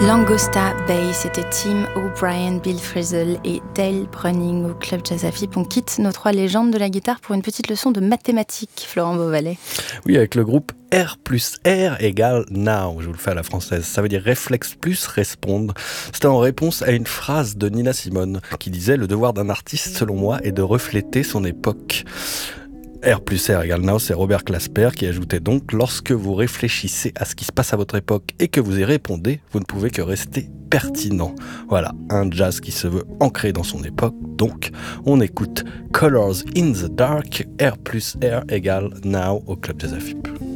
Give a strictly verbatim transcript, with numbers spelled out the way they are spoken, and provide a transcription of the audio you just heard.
Langosta Bay, c'était Tim O'Brien, Bill Frisell et Dale Browning au Club Jazz Afip. On quitte nos trois légendes de la guitare pour une petite leçon de mathématiques, Florent Beauvalet. Oui, avec le groupe R plus R égale now, je vous le fais à la française. Ça veut dire réflexe plus répondre. C'était en réponse à une phrase de Nina Simone qui disait « Le devoir d'un artiste, selon moi, est de refléter son époque ». R plus R égale now, c'est Robert Glasper qui ajoutait donc « Lorsque vous réfléchissez à ce qui se passe à votre époque et que vous y répondez, vous ne pouvez que rester pertinent ». Voilà, un jazz qui se veut ancré dans son époque. Donc, on écoute Colors in the Dark, R plus R égale now au Club Jazz Afip.